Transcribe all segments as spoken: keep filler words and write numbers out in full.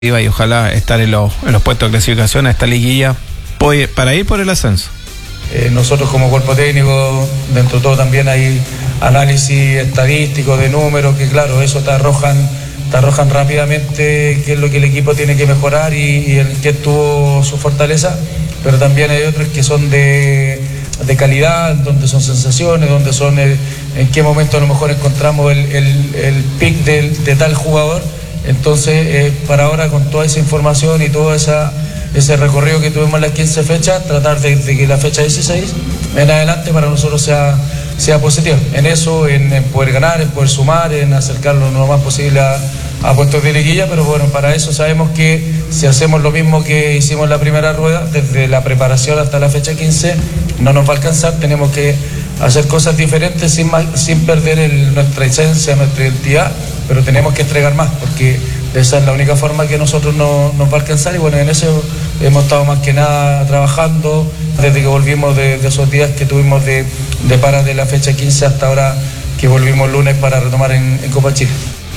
y ojalá estar en los, en los puestos de clasificación a esta liguilla para ir por el ascenso. Eh, nosotros como cuerpo técnico, dentro de todo también hay análisis estadístico de números que claro, eso te arrojan, te arrojan rápidamente qué es lo que el equipo tiene que mejorar y, y en qué tuvo su fortaleza, pero también hay otros que son de, de calidad, donde son sensaciones, donde son el, en qué momento a lo mejor encontramos el, el, el pick de, de tal jugador. Entonces, eh, para ahora con toda esa información y todo esa, ese recorrido que tuvimos en las quince fechas, tratar de, de que la fecha dieciséis en adelante para nosotros sea, sea positiva. En eso, en, en poder ganar, en poder sumar, en acercarnos lo más posible a, a puestos de liguilla, pero bueno, para eso sabemos que si hacemos lo mismo que hicimos en la primera rueda, desde la preparación hasta la fecha quince, no nos va a alcanzar, tenemos que hacer cosas diferentes sin, sin perder el, nuestra esencia, nuestra identidad, pero tenemos que entregar más, porque esa es la única forma que nosotros no, nos va a alcanzar, y bueno, en eso hemos estado más que nada trabajando, desde que volvimos de, de esos días que tuvimos de, de para de la fecha quince hasta ahora que volvimos lunes para retomar en, en Copa Chile.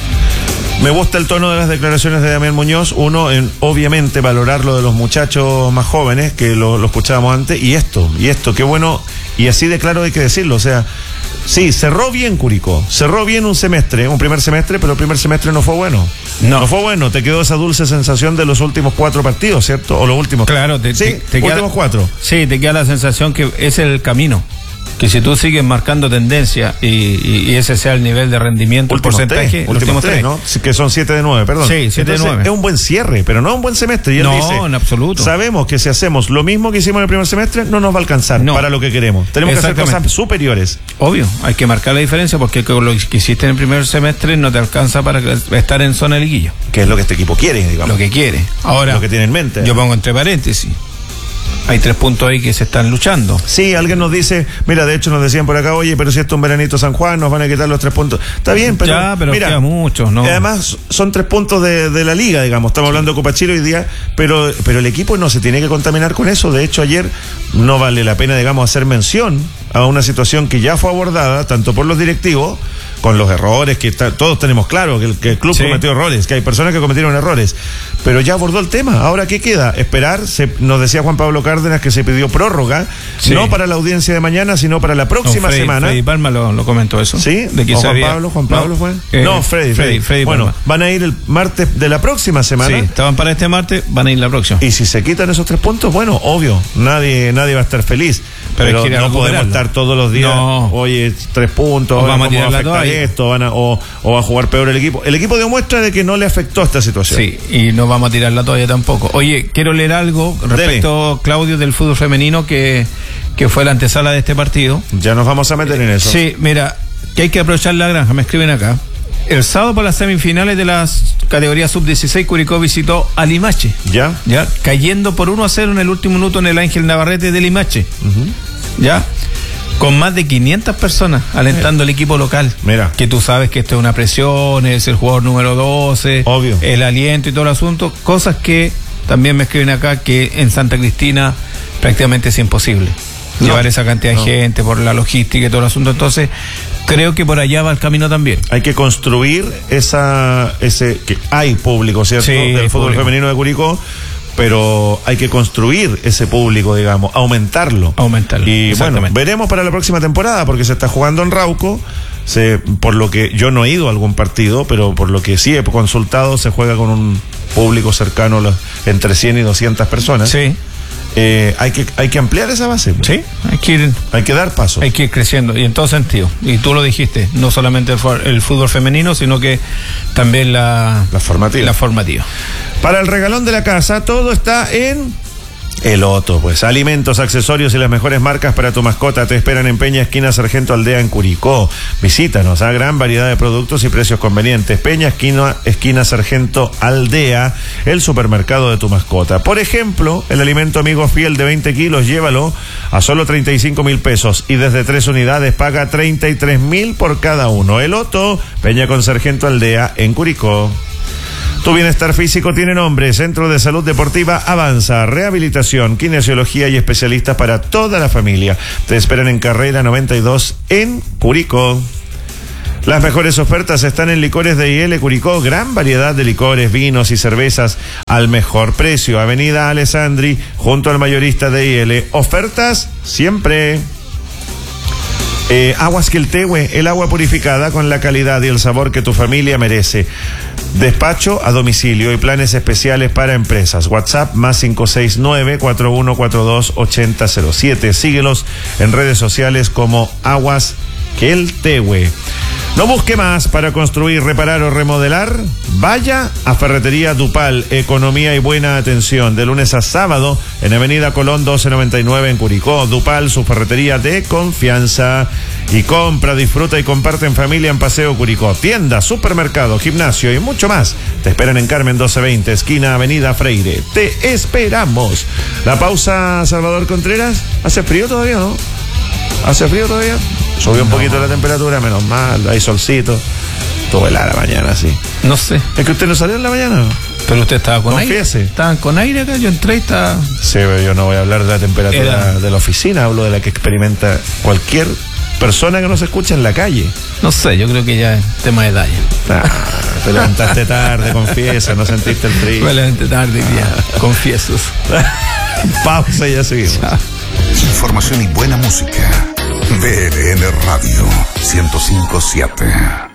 Me gusta el tono de las declaraciones de Damián Muñoz. Uno, en obviamente valorar lo de los muchachos más jóvenes, que lo, lo escuchábamos antes, y esto, y esto, qué bueno, y así de claro hay que decirlo, o sea, sí, cerró bien Curicó, cerró bien un semestre, un primer semestre, pero el primer semestre no fue bueno. No. No fue bueno, te quedó esa dulce sensación de los últimos cuatro partidos, ¿cierto? O los últimos. Claro, te, sí, te, te últimos queda, cuatro. Sí, te queda la sensación que es el camino. Que si tú sigues marcando tendencia y, y, y ese sea el nivel de rendimiento, últimos el porcentaje, tres, últimos tres, tres, ¿no? Que son siete de nueve, perdón. Sí, siete de nueve. Es un buen cierre, pero no un buen semestre. Y él no, dice, en absoluto. Sabemos que si hacemos lo mismo que hicimos en el primer semestre, no nos va a alcanzar no. para lo que queremos. Tenemos que hacer cosas superiores. Obvio, hay que marcar la diferencia porque con lo que hiciste en el primer semestre no te alcanza para estar en zona de liguilla. Que es lo que este equipo quiere, digamos. Lo que quiere. Ahora, lo que tiene en mente. Yo pongo entre paréntesis. Hay tres puntos ahí que se están luchando. Sí, alguien nos dice, mira, de hecho nos decían por acá, oye, pero si esto es un veranito San Juan, nos van a quitar los tres puntos. Está bien, pero ya, pero mira, queda mucho, ¿no? Además, son tres puntos de, de la liga, digamos. Estamos hablando de Copa Chile hoy día, pero, pero el equipo no se tiene que contaminar con eso. De hecho, ayer no vale la pena, digamos, hacer mención a una situación que ya fue abordada, tanto por los directivos, con los errores, que está, todos tenemos claro que el, que el club sí. cometió errores, que hay personas que cometieron errores, pero ya abordó el tema. Ahora, ¿qué queda? Esperar. Se, nos decía Juan Pablo Cárdenas que se pidió prórroga, sí. no para la audiencia de mañana, sino para la próxima no, Freddy, semana. Freddy Palma lo, lo comentó eso. ¿Sí? De que Juan sabía... Pablo, Juan Pablo no, fue. Eh, no, Freddy, Freddy. Freddy, Freddy bueno, Palma. Van a ir el martes de la próxima semana. Sí, estaban para este martes, van a ir la próxima. Y si se quitan esos tres puntos, bueno, obvio, nadie, nadie va a estar feliz. Pero, pero no podemos estar todos los días, no. oye, tres puntos, o vamos a tirar a afectar esto, van a, o, o va a jugar peor el equipo. El equipo dio muestra de que no le afectó esta situación. Sí, y no vamos a tirar la toalla tampoco. Oye, quiero leer algo respecto, Dele. Claudio, del fútbol femenino que, que fue la antesala de este partido. Ya nos vamos a meter en eso. Sí, mira, que hay que aprovechar la granja, me escriben acá. El sábado por las semifinales de las categorías sub dieciséis, Curicó visitó a Limache. ¿Ya? Ya, cayendo por uno a cero en el último minuto en el Ángel Navarrete de Limache. Uh-huh. Ya, con más de quinientas personas alentando al equipo local. Mira. Que tú sabes que esto es una presión, es el jugador número doce. Obvio. El aliento y todo el asunto. Cosas que también me escriben acá que en Santa Cristina prácticamente es imposible. No. Llevar esa cantidad de no. gente por la logística y todo el asunto. Entonces, creo que por allá va el camino también. Hay que construir esa, ese, que hay público, ¿cierto? Sí, del fútbol público. femenino de Curicó, pero hay que construir ese público, digamos, aumentarlo. Aumentarlo. Y bueno, veremos para la próxima temporada, porque se está jugando en Rauco. Se, por lo que yo no he ido a algún partido, pero por lo que sí he consultado, se juega con un público cercano entre cien y doscientas personas. Sí. Eh, hay que hay que ampliar esa base. Sí, hay que ir, hay que dar pasos. Hay que ir creciendo, y en todo sentido. Y tú lo dijiste, no solamente el, el fútbol femenino, sino que también la, la formativa. La formativa. Para el regalón de la casa, todo está en El Otto, pues. Alimentos, accesorios y las mejores marcas para tu mascota te esperan en Peña Esquina Sargento Aldea en Curicó. Visítanos, a gran variedad de productos y precios convenientes. Peña Esquina, Esquina Sargento Aldea, el supermercado de tu mascota. Por ejemplo, el alimento Amigo Fiel de veinte kilos, llévalo a solo treinta y cinco mil pesos y desde tres unidades paga treinta y tres mil por cada uno. El Otto, Peña con Sargento Aldea en Curicó. Tu bienestar físico tiene nombre. Centro de Salud Deportiva Avanza. Rehabilitación, kinesiología y especialistas para toda la familia. Te esperan en Carrera noventa y dos en Curicó. Las mejores ofertas están en Licores de I L Curicó. Gran variedad de licores, vinos y cervezas al mejor precio. Avenida Alessandri, junto al mayorista de I L. Ofertas siempre. Eh, Aguas Quiltehue, el agua purificada con la calidad y el sabor que tu familia merece. Despacho a domicilio y planes especiales para empresas. WhatsApp más cinco seis nueve, cuatro uno cuatro dos, ocho cero cero siete. Síguelos en redes sociales como Aguas Quiltehue. No busque más para construir, reparar o remodelar. Vaya a Ferretería Dupal, economía y buena atención. De lunes a sábado en Avenida Colón doce noventa y nueve en Curicó. Dupal, su ferretería de confianza. Y compra, disfruta y comparte en familia en Paseo Curicó. Tienda, supermercado, gimnasio y mucho más. Te esperan en Carmen doce veinte, esquina Avenida Freire. Te esperamos. La pausa, Salvador Contreras. ¿Hace frío todavía, no? ¿Hace frío todavía? Subió un no. poquito la temperatura, menos mal, hay solcito. Todo helada la mañana, sí. No sé. ¿Es que usted no salió en la mañana? ¿No? Pero usted estaba con Confiese. aire. Estaban con aire acá, yo entré y estaba... Sí, pero yo no voy a hablar de la temperatura Era... de la oficina, hablo de la que experimenta cualquier persona que nos escucha en la calle. No sé, yo creo que ya es tema de edad. Ah, te levantaste tarde, confiesa, no sentiste el frío. Me levanté tarde, ya, confiesos. Pausa y ya seguimos. Chao. Información y buena música. B L N Radio ciento cinco punto siete.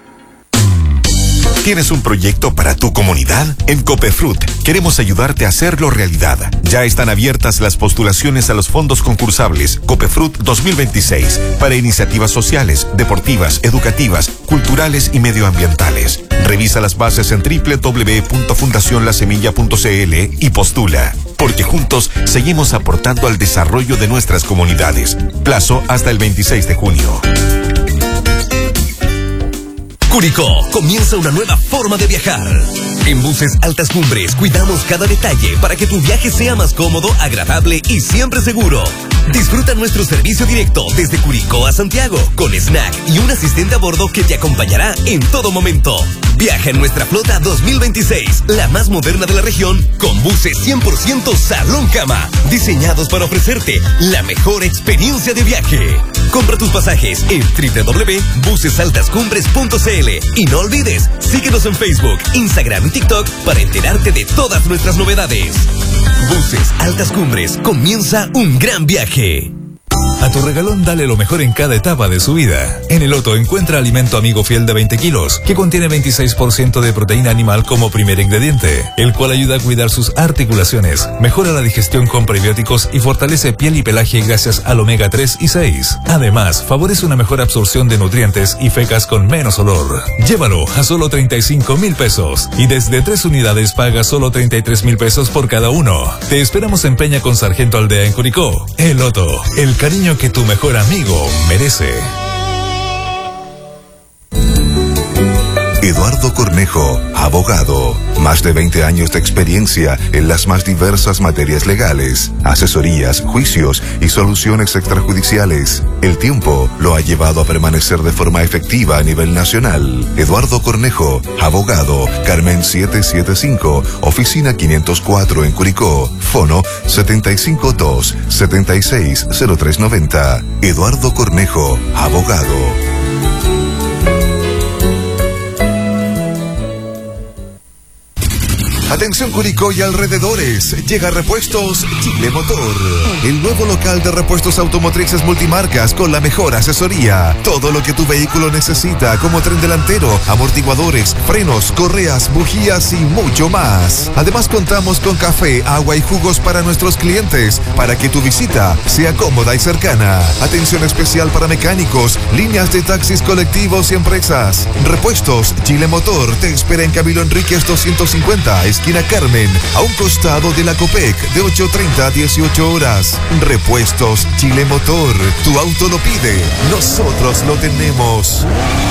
¿Tienes un proyecto para tu comunidad? En Copefruit queremos ayudarte a hacerlo realidad. Ya están abiertas las postulaciones a los fondos concursables Copefruit dos mil veintiséis para iniciativas sociales, deportivas, educativas, culturales y medioambientales. Revisa las bases en doble u doble u doble u punto fundación la semilla punto c l y postula. Porque juntos seguimos aportando al desarrollo de nuestras comunidades. Plazo hasta el veintiséis de junio. Curicó, comienza una nueva forma de viajar. En Buses Altas Cumbres cuidamos cada detalle para que tu viaje sea más cómodo, agradable y siempre seguro. Disfruta nuestro servicio directo desde Curicó a Santiago, con snack y un asistente a bordo que te acompañará en todo momento. Viaja en nuestra flota dos mil veintiséis, la más moderna de la región, con buses cien por ciento salón cama, diseñados para ofrecerte la mejor experiencia de viaje. Compra tus pasajes en doble u doble u doble u punto buses altas cumbres punto c l y no olvides, síguenos en Facebook, Instagram y TikTok para enterarte de todas nuestras novedades. Buses Altas Cumbres, comienza un gran viaje. A tu regalón dale lo mejor en cada etapa de su vida. En el Otto encuentra alimento amigo fiel de veinte kilos, que contiene veintiséis por ciento de proteína animal como primer ingrediente, el cual ayuda a cuidar sus articulaciones, mejora la digestión con prebióticos y fortalece piel y pelaje gracias al omega tres y seis. Además, favorece una mejor absorción de nutrientes y fecas con menos olor. Llévalo a solo treinta y cinco mil pesos y desde tres unidades paga solo treinta y tres mil pesos por cada uno. Te esperamos en Peña con Sargento Aldea en Curicó. El Otto, el cariño que tu mejor amigo merece. Eduardo Cornejo, abogado. Más de veinte años de experiencia en las más diversas materias legales, asesorías, juicios y soluciones extrajudiciales. El tiempo lo ha llevado a permanecer de forma efectiva a nivel nacional. Eduardo Cornejo, abogado, Carmen setecientos setenta y cinco, oficina quinientos cuatro en Curicó, fono setenta y cinco dos, setenta y seis cero tres noventa. Eduardo Cornejo, abogado. Atención Curicó y alrededores, llega Repuestos Chile Motor, el nuevo local de repuestos automotrices multimarcas con la mejor asesoría. Todo lo que tu vehículo necesita, como tren delantero, amortiguadores, frenos, correas, bujías y mucho más. Además contamos con café, agua y jugos para nuestros clientes, para que tu visita sea cómoda y cercana. Atención especial para mecánicos, líneas de taxis colectivos y empresas. Repuestos Chile Motor te espera en Camilo Enríquez doscientos cincuenta, esquina Carmen, a un costado de la Copec, de ocho treinta a dieciocho horas. Repuestos Chile Motor, tu auto lo pide, nosotros lo tenemos.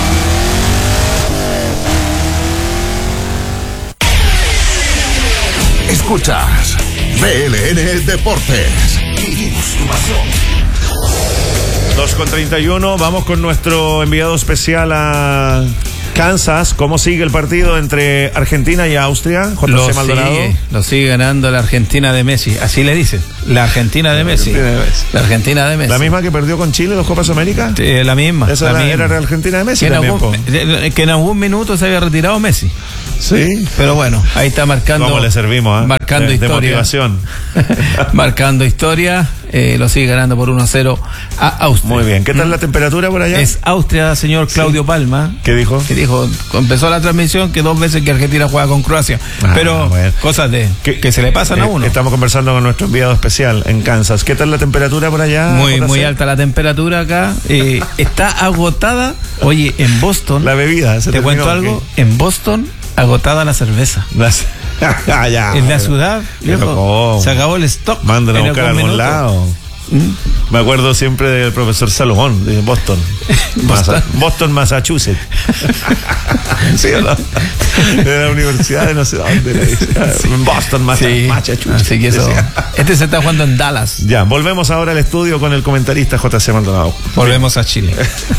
Escuchas B L N Deportes. Vivimos tu pasión. dos con treinta y uno, vamos con nuestro enviado especial a Kansas, ¿cómo sigue el partido entre Argentina y Austria? J C Lo Maldonado. sigue, lo sigue ganando la Argentina de Messi. Así le dicen. La Argentina de Messi. Argentina de Messi. La Argentina de Messi. ¿La misma que perdió con Chile en los Copas América? Sí, la misma. Esa la era, misma. era la Argentina de Messi Que en, también, algún, po. que en algún minuto se había retirado Messi. Sí. Pero bueno, ahí está marcando. ¿Cómo le servimos? ¿eh? Marcando de, de historia. motivación. Marcando historia. Eh, lo sigue ganando por uno a cero a Austria. Muy bien. ¿Qué tal la temperatura por allá? Es Austria, señor Claudio sí. Palma. ¿Qué dijo? Que dijo, empezó la transmisión que dos veces que Argentina juega con Croacia. Ah, pero bueno. Cosas de que, que se le pasan eh, a uno. Estamos conversando con nuestro enviado especial en Kansas. ¿Qué tal la temperatura por allá? Muy, muy alta la temperatura acá. Eh, está agotada. Oye, en Boston. La bebida. ¿Te cuento algo? ¿Qué? En Boston, agotada la cerveza. Las... ah, ya, en la ciudad, viejo, se acabó el stock. Mandan a buscar a algún lado. ¿Mm? Me acuerdo siempre del profesor Salomón de Boston. Boston, Masa, Boston Massachusetts. ¿Sí o no? De la universidad de no sé dónde. Sí. Boston, Massa, sí. Massachusetts. Así que eso. Este se está jugando en Dallas. Ya, volvemos ahora al estudio con el comentarista J C Maldonado. Volvemos a Chile.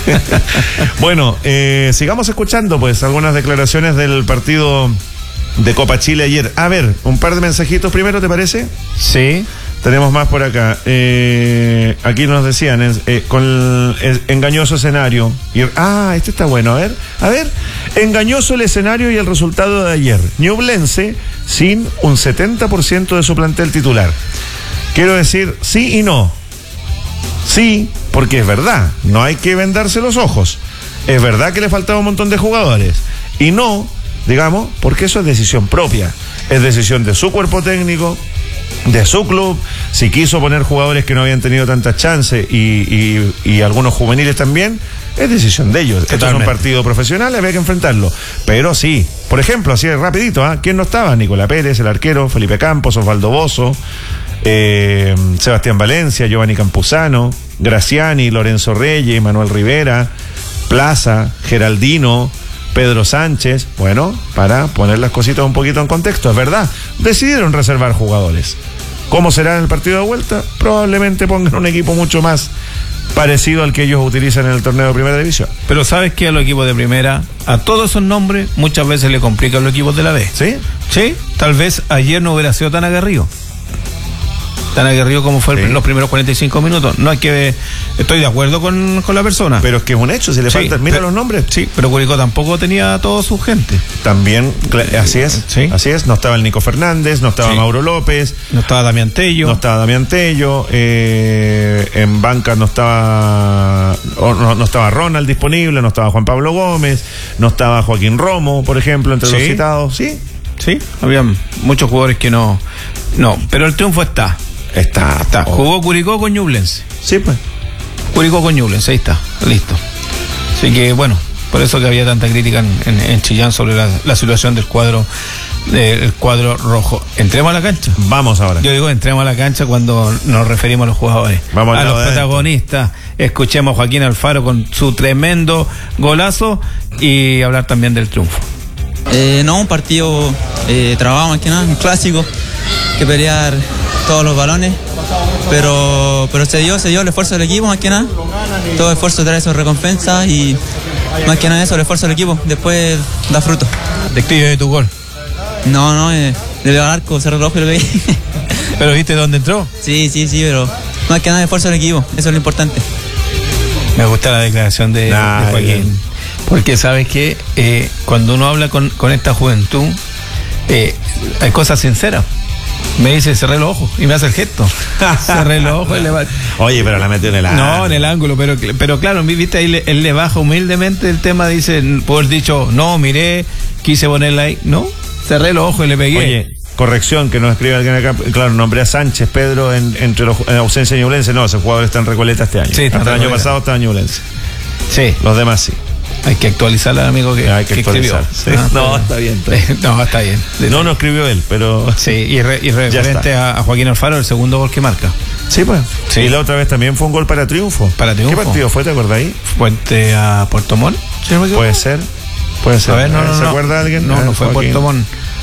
Bueno, eh, sigamos escuchando pues algunas declaraciones del partido de Copa Chile ayer. A ver, un par de mensajitos primero, ¿te parece? Sí. Tenemos más por acá. Eh, aquí nos decían, eh, con el, el engañoso escenario. Y, ah, este está bueno. A ver, a ver. Engañoso el escenario y el resultado de ayer. Ñublense sin un setenta por ciento de su plantel titular. Quiero decir, sí y no. Sí, porque es verdad. No hay que vendarse los ojos. Es verdad que le faltaba un montón de jugadores. Y no, digamos, porque eso es decisión propia. Es decisión de su cuerpo técnico, de su club. Si quiso poner jugadores que no habían tenido tantas chances y, y, y algunos juveniles también, es decisión de ellos. Totalmente. Esto es un partido profesional, había que enfrentarlo. Pero sí, por ejemplo, así rapidito, ¿eh? ¿Quién no estaba? Nicolás Pérez, el arquero, Felipe Campos, Osvaldo Bozo, eh, Sebastián Valencia, Giovanni Campuzano, Graciani, Lorenzo Reyes, Manuel Rivera, Plaza, Geraldino, Pedro Sánchez. Bueno, para poner las cositas un poquito en contexto, es verdad, decidieron reservar jugadores. ¿Cómo será en el partido de vuelta? Probablemente pongan un equipo mucho más parecido al que ellos utilizan en el torneo de primera división. Pero ¿sabes qué? A los equipos de primera, a todos esos nombres, muchas veces le complican los equipos de la B. ¿Sí? Sí, tal vez ayer no hubiera sido tan aguerrido. Tan aguerrido como fue sí. el, los primeros cuarenta y cinco minutos. No hay que. Estoy de acuerdo con, con la persona. Pero es que es un hecho, si le sí, falta. Mira pero, los nombres. Sí, pero Curicó tampoco tenía a toda su gente. También, así es. Sí. Así es. No estaba el Nico Fernández, no estaba sí. Mauro López. No estaba Damián Tello. No estaba Damián Tello. Eh, en banca no estaba. No, no estaba Ronald disponible, no estaba Juan Pablo Gómez, no estaba Joaquín Romo, por ejemplo, entre sí. los citados. Sí. Sí, había muchos jugadores que no. No, pero el triunfo está. Está, está. Oh. Jugó Curicó con Ñublense. Sí, pues. Curicó con Ñublense, ahí está, listo. Así que, bueno, por eso que había tanta crítica en, en, en Chillán sobre la, la situación del cuadro del cuadro rojo. Entremos a la cancha. Vamos ahora. Yo digo, entremos a la cancha cuando nos referimos a los jugadores. Vamos a los protagonistas. Escuchemos a Joaquín Alfaro con su tremendo golazo y hablar también del triunfo. Eh, no, un partido eh, trabado más que nada, un clásico, que pelear todos los balones, pero pero se dio, se dio el esfuerzo del equipo más que nada, todo esfuerzo trae sus recompensas y más que nada eso, el esfuerzo del equipo, después da fruto. ¿Describe de tu gol? No, no, eh, le dio al arco, cerró el ojo y lo veí. ¿Pero viste dónde entró? Sí, sí, sí, pero más que nada el esfuerzo del equipo, eso es lo importante. Me gusta la declaración de, nah, de Joaquín, porque sabes que eh, cuando uno habla con, con esta juventud, eh, hay cosas sinceras. Me dice, cerré los ojos y me hace el gesto. Cerré los ojos y le va... Oye, pero la metió en el ángulo. No, en el ángulo, pero, pero claro, viste, ahí le, él le baja humildemente el tema, dice, por haber dicho, no, miré, quise ponerla ahí. No, cerré los ojos y le pegué. Oye, corrección, que nos escribe alguien acá, claro, nombré a Sánchez, Pedro, en, entre los, en ausencia de Ñublense. No, ese jugador está en Recoleta este año. Sí, hasta el año Recoleta. Pasado está en Ñublense. Sí. Los demás sí. Hay que actualizarla, amigo, que, hay que, que actualizar. Sí. Ah, no, está bien, está bien. No, está bien. No, no escribió él, pero... Sí, y, re, y referente a, a Joaquín Alfaro, el segundo gol que marca. Sí, pues. Sí. Y la otra vez también fue un gol para triunfo. Para triunfo. ¿Qué partido fue, te acuerdas ahí? Puente a Puerto Montt. ¿Sí, me puede ser, puede ser. A ver, no, no, ¿Se no. acuerda alguien? No, no fue Puerto Montt.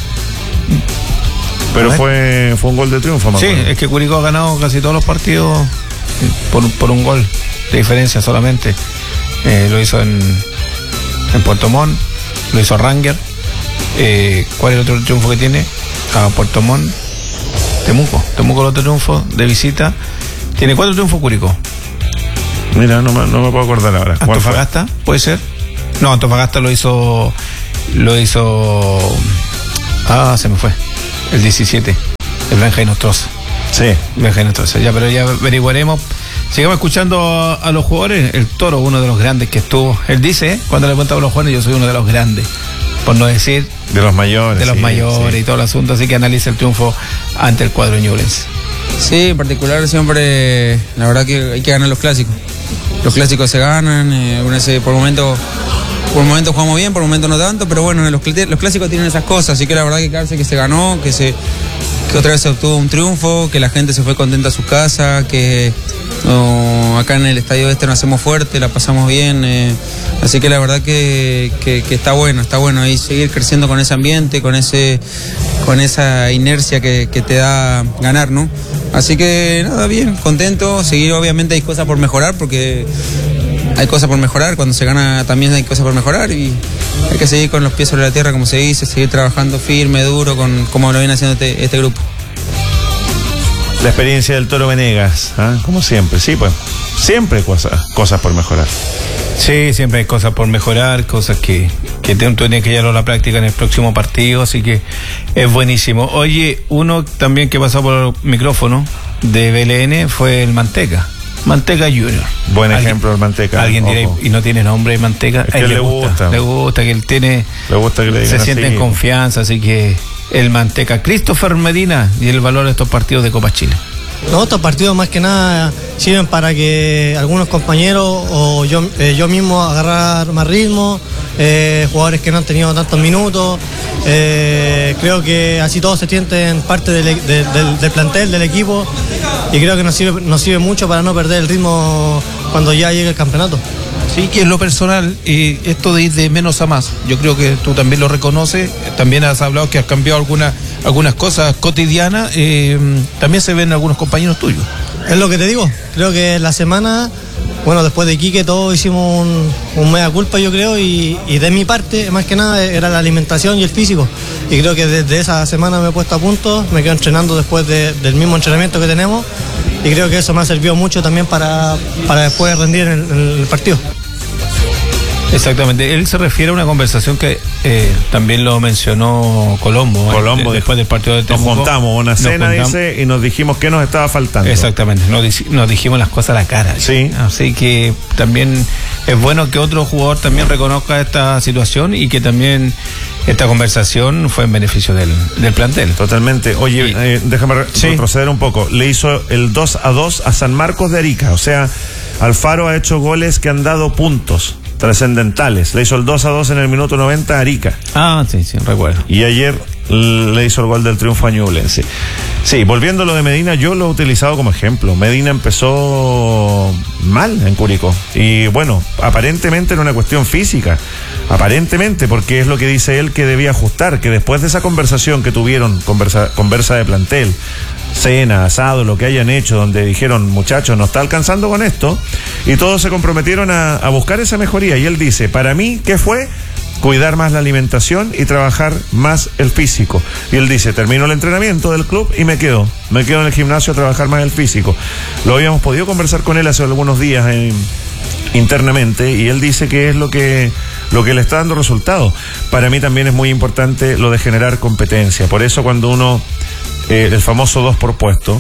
Pero fue, fue un gol de triunfo, Sí, acuerdo. Es que Curicó ha ganado casi todos los partidos por, por un gol de diferencia solamente. Eh, lo hizo en... en Puerto Montt, lo hizo Ranger. Eh, ¿Cuál es el otro triunfo que tiene? A Puerto Montt. Temuco. Temuco el otro triunfo de visita. Tiene cuatro triunfos Curicó. Mira, no me, no me puedo acordar ahora. Antofagasta, puede ser. No, Antofagasta lo hizo. Lo hizo. Ah, se me fue. El diecisiete. El Benjamín Nostroza. Sí. Benjamín Nostroza. Ya, pero ya averiguaremos. Sigamos escuchando a, a los jugadores. El Toro, uno de los grandes que estuvo. Él dice, ¿eh? Cuando le preguntaba a los jóvenes, yo soy uno de los grandes. Por no decir. De los mayores. De los sí, mayores sí. Y todo el asunto. Así que analiza el triunfo ante el cuadro ñublense. Sí, en particular siempre. La verdad que hay que ganar los clásicos. Los clásicos se ganan. Eh, por momentos. Por momentos jugamos bien, por momentos no tanto, pero bueno, los, los clásicos tienen esas cosas, así que la verdad que quedarse que se ganó, que se que otra vez se obtuvo un triunfo, que la gente se fue contenta a su casa, que no, acá en el estadio este nos hacemos fuerte, la pasamos bien, eh, así que la verdad que, que, que está bueno, está bueno ahí seguir creciendo con ese ambiente, con ese con esa inercia que, que te da ganar, ¿no? Así que nada, bien, contento, seguir, obviamente hay cosas por mejorar porque hay cosas por mejorar, cuando se gana también hay cosas por mejorar y hay que seguir con los pies sobre la tierra, como se dice, seguir trabajando firme, duro, con como lo viene haciendo este, este grupo. La experiencia del Toro Venegas, ¿eh? Como siempre, sí, pues, siempre hay cosas, cosas por mejorar. Sí, siempre hay cosas por mejorar, cosas que, que tú tienes que llevarlo a la práctica en el próximo partido, así que es buenísimo. Oye, uno también que pasó por el micrófono de B L N fue el Manteca. Manteca Junior. Buen ejemplo el Manteca. Alguien dirá, y no tiene nombre Manteca. Es que le, le gusta, gusta. Le gusta que él tiene. Le gusta que le digan se siente así. En confianza, así que el Manteca. Christopher Medina y el valor de estos partidos de Copa Chile. No, estos partidos más que nada sirven para que algunos compañeros o yo, eh, yo mismo agarrar más ritmo, eh, jugadores que no han tenido tantos minutos. Eh, creo que así todos se sienten parte del, de, del, del plantel, del equipo, y creo que nos sirve, nos sirve mucho para no perder el ritmo cuando ya llegue el campeonato. Sí, que en lo personal, eh, esto de ir de menos a más, yo creo que tú también lo reconoces, también has hablado que has cambiado algunas algunas cosas cotidianas, eh, también se ven algunos compañeros tuyos. Es lo que te digo, creo que la semana, bueno, después de Iquique todos hicimos un, un mea culpa, yo creo, y, y de mi parte, más que nada, era la alimentación y el físico, y creo que desde esa semana me he puesto a punto, me quedo entrenando después de, del mismo entrenamiento que tenemos, y creo que eso me ha servido mucho también para, para después rendir en el, en el partido. Exactamente, él se refiere a una conversación que eh, también lo mencionó Colombo, Colombo eh, después del partido de Temuco. Nos juntamos una cena, juntamos, dice, y nos dijimos qué nos estaba faltando. Exactamente, nos, nos dijimos las cosas a la cara. Sí. Así que también es bueno que otro jugador también reconozca esta situación y que también esta conversación fue en beneficio del, del plantel. Totalmente. Oye, y, eh, déjame sí. retroceder un poco. Le hizo el dos a dos a San Marcos de Arica, o sea, Alfaro ha hecho goles que han dado puntos trascendentales. Le hizo el dos a dos en el minuto noventa a Arica. Ah, sí, sí, recuerdo. Y ayer le hizo el gol del triunfo a Ñublense. Sí, volviendo a lo de Medina, yo lo he utilizado como ejemplo. Medina empezó mal en Curicó. Y bueno, aparentemente era una cuestión física. Aparentemente, porque es lo que dice él que debía ajustar, que después de esa conversación que tuvieron, conversa, conversa de plantel, cena, asado, lo que hayan hecho, donde dijeron, muchachos, no está alcanzando con esto, y todos se comprometieron a, a buscar esa mejoría. Y él dice, para mí, ¿qué fue? Cuidar más la alimentación y trabajar más el físico. Y él dice, termino el entrenamiento del club y me quedo, me quedo en el gimnasio a trabajar más el físico. Lo habíamos podido conversar con él hace algunos días en, internamente, y él dice que es lo que lo que le está dando resultado. Para mí también es muy importante lo de generar competencia. Por eso cuando uno Eh, el famoso dos por puesto,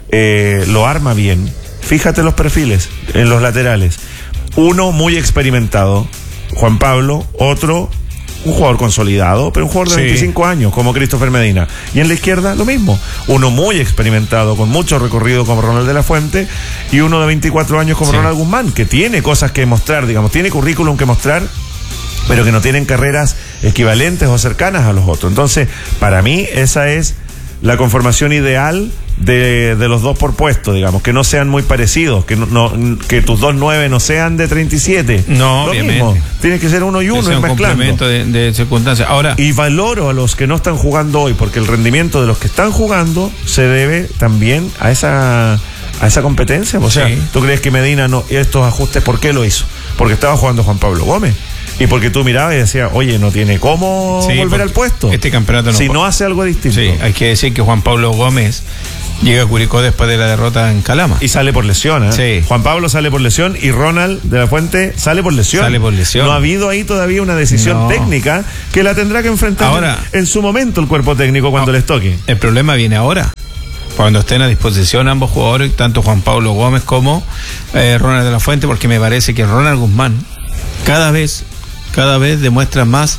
eh, lo arma bien. Fíjate los perfiles en los laterales. Uno muy experimentado, Juan Pablo. Otro, un jugador consolidado, pero un jugador de sí. veinticinco años, como Christopher Medina. Y en la izquierda, lo mismo. Uno muy experimentado, con mucho recorrido, como Ronald de la Fuente. Y uno de veinticuatro años, como sí. Ronald Guzmán, que tiene cosas que mostrar, digamos, tiene currículum que mostrar, pero que no tienen carreras equivalentes o cercanas a los otros. Entonces, para mí, esa es la conformación ideal de, de los dos por puesto, digamos, que no sean muy parecidos, que no, no que tus dos nueve no sean de treinta y siete. No, lo obviamente. Mismo. Tiene que ser uno y uno, es un mezclando. complemento de, de circunstancias. Ahora, y valoro a los que no están jugando hoy, porque el rendimiento de los que están jugando se debe también a esa a esa competencia. O sea, sí. ¿Tú crees que Medina no estos ajustes por qué lo hizo? Porque estaba jugando Juan Pablo Gómez. Y porque tú mirabas y decías, oye, no tiene cómo Sí, volver al puesto. Este campeonato no si puede. no hace algo distinto. Sí, hay que decir que Juan Pablo Gómez llega a Curicó después de la derrota en Calama. Y sale por lesión, ¿eh? Sí. Juan Pablo sale por lesión y Ronald de la Fuente sale por lesión. Sale por lesión. No ha habido ahí todavía una decisión No. técnica que la tendrá que enfrentar Ahora- en, en su momento el cuerpo técnico cuando No. les toque. El problema viene ahora. Cuando estén a disposición ambos jugadores, tanto Juan Pablo Gómez como eh, Ronald de la Fuente, porque me parece que Ronald Guzmán cada vez, cada vez demuestra más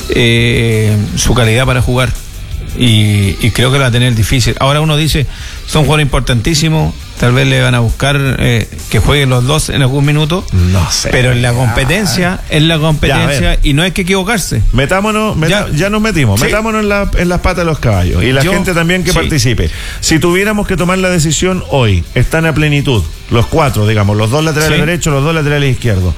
eh, su calidad para jugar. Y, y creo que la va a tener difícil. Ahora uno dice, son jugadores importantísimos, tal vez le van a buscar eh, que jueguen los dos en algún minuto. No sé. Pero en la competencia, en la Ya, a competencia, ver. y no hay que equivocarse. Metámonos, meta- ya. Ya. nos metimos, Sí. metámonos en, la- en las patas de los caballos y la Yo- gente también que sí. participe. Si tuviéramos que tomar la decisión hoy, están a plenitud, los cuatro, digamos, los dos laterales Sí. derechos, los dos laterales izquierdos.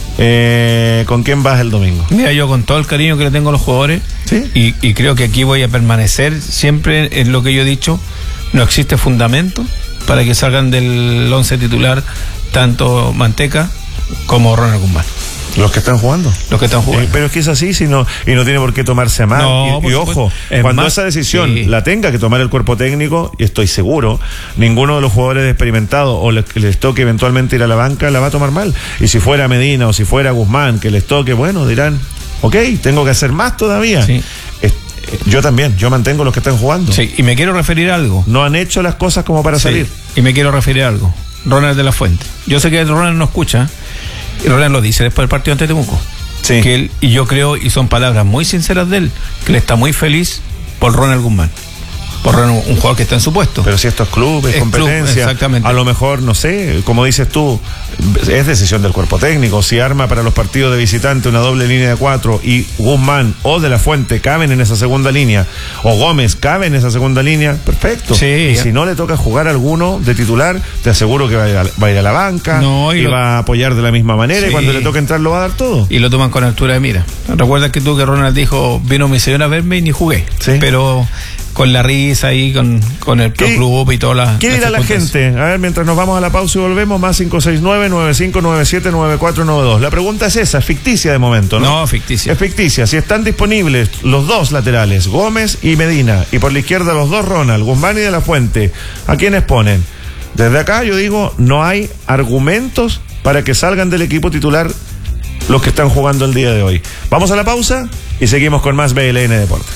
Eh, ¿Con quién vas el domingo? Mira, yo con todo el cariño que le tengo a los jugadores, Sí. y, y creo que aquí voy a permanecer siempre en lo que yo he dicho, no existe fundamento para que salgan del once titular tanto Manteca como Ronald Guzmán, Los que están jugando. los que están Eh, jugando. pero es que es así, si no, y no tiene por qué tomarse a mal. No, y por y supuesto. ojo, Es cuando más, esa decisión sí. la tenga que tomar el cuerpo técnico, y estoy seguro, ninguno de los jugadores experimentados o les, que les toque eventualmente ir a la banca la va a tomar mal. Y si fuera Medina o si fuera Guzmán que les toque, bueno, dirán, ok, tengo que hacer más todavía. Sí. Es- eh, yo también, yo mantengo los que están jugando. Sí, y me quiero referir a algo. No han hecho las cosas como para Sí, salir. y me quiero referir a algo. Ronald de la Fuente. Yo sé que Ronald no escucha, y Ronald lo dice después del partido ante Temuco. Sí. Que él, y yo creo, y son palabras muy sinceras de él, que él está muy feliz por Ronald Guzmán. Por Ronald, un jugador que está en su puesto. Pero si esto es club, es, Es club, competencia, exactamente. a lo mejor, no sé, como dices tú, es decisión del cuerpo técnico. Si arma para los partidos de visitante una doble línea de cuatro y Guzmán o de la Fuente caben en esa segunda línea, o Gómez cabe en esa segunda línea, perfecto. Sí. Y si no le toca jugar a alguno de titular, te aseguro que va a ir a, va a, ir a la banca No, y, y lo- va a apoyar de la misma manera, y Sí. cuando le toque entrar lo va a dar todo. Y lo toman con altura de mira. Recuerda que tú que Ronald dijo, vino mi señora a verme y ni jugué. Sí. Pero con la risa ahí, con, con el Pro ¿Qué- Club y toda la. ¿Qué dirá la gente? A ver, mientras nos vamos a la pausa y volvemos, más cinco seis nueve, nueve cinco nueve siete, nueve cuatro nueve dos. La pregunta es esa, es ficticia de momento, ¿no? No, ficticia. Es ficticia. Si están disponibles los dos laterales, Gómez y Medina, y por la izquierda los dos Ronald, Guzmán y de la Fuente, ¿a quiénes ponen? Desde acá yo digo, no hay argumentos para que salgan del equipo titular los que están jugando el día de hoy. Vamos a la pausa y seguimos con más B L N Deportes.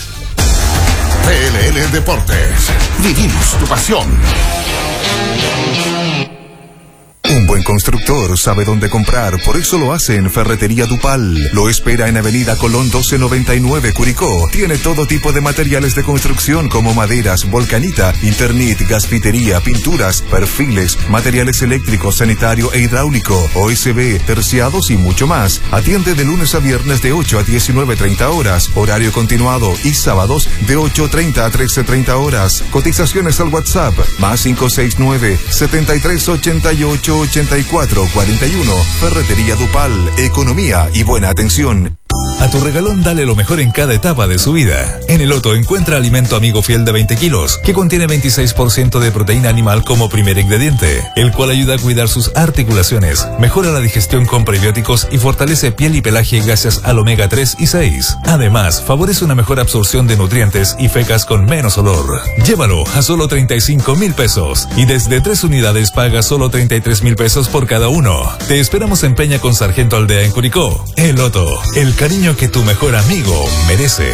B L N Deportes. Vivimos tu pasión. Un buen constructor sabe dónde comprar, por eso lo hace en Ferretería Dupal. Lo espera en Avenida Colón doce noventa y nueve, Curicó. Tiene todo tipo de materiales de construcción como maderas, volcanita, Internet, gasfitería, pinturas, perfiles, materiales eléctricos, sanitario e hidráulico, O S B, terciados y mucho más. Atiende de lunes a viernes de ocho a diecinueve treinta horas, horario continuado, y sábados de ocho treinta a trece treinta horas. Cotizaciones al WhatsApp, más cinco seis nueve, setenta y tres ochenta y ocho ochenta y cuatro cuarenta y uno. Ferretería Dupal, economía y buena atención. A tu regalón dale lo mejor en cada etapa de su vida. En el Otto encuentra alimento amigo fiel de veinte kilos, que contiene veintiséis por ciento de proteína animal como primer ingrediente, el cual ayuda a cuidar sus articulaciones, mejora la digestión con prebióticos y fortalece piel y pelaje gracias al omega tres y seis. Además, favorece una mejor absorción de nutrientes y fecas con menos olor. Llévalo a solo treinta y cinco mil pesos y desde tres unidades paga solo treinta y tres mil pesos por cada uno. Te esperamos en Peña con Sargento Aldea en Curicó. El Otto, el cariño que tu mejor amigo merece.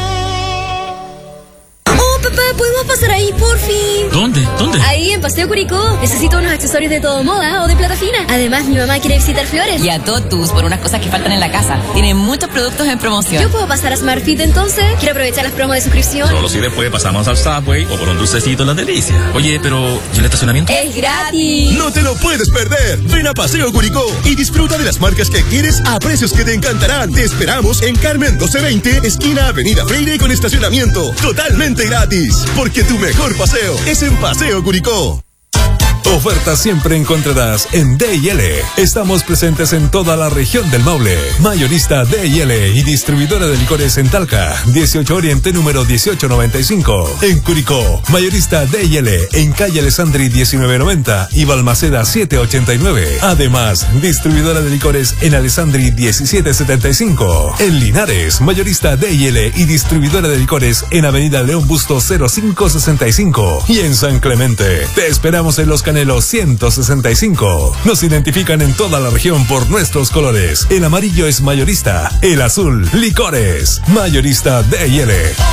Oh, papá, ¿podemos pasar ahí, por fin? ¿Dónde? ¿Dónde? Ahí, en Paseo Curicó. Necesito unos accesorios de todo moda o de plata fina. Además, mi mamá quiere visitar Flores. Y a Totus por unas cosas que faltan en la casa. Tiene muchos productos en promoción. ¿Yo puedo pasar a Smart Fit entonces? Quiero aprovechar las promos de suscripción. Solo si después pasamos al Subway o por un dulcecito en la delicia. Oye, pero ¿y el estacionamiento? ¡Es gratis! No te lo puedes perder. Ven a Paseo Curicó y disfruta de las marcas que quieres a precios que te encantarán. Te esperamos en Carmen doce veinte, esquina Avenida Freire, con estacionamiento totalmente gratis. Porque tu mejor paseo es en Paseo Curicó. Ofertas siempre encontrarás en D y L. Estamos presentes en toda la región del Maule. Mayorista D y L y distribuidora de licores en Talca, dieciocho Oriente número dieciocho noventa y cinco. En Curicó, mayorista D y L en calle Alessandri diecinueve noventa y Balmaceda siete ochenta y nueve. Además, distribuidora de licores en Alessandri diecisiete setenta y cinco. En Linares, mayorista D y L y distribuidora de licores en Avenida León Busto cero cinco sesenta y cinco. Y en San Clemente, te esperamos en Los Canelos ciento sesenta y cinco. Nos identifican en toda la región por nuestros colores. El amarillo es mayorista, el azul, licores. Mayorista D y L.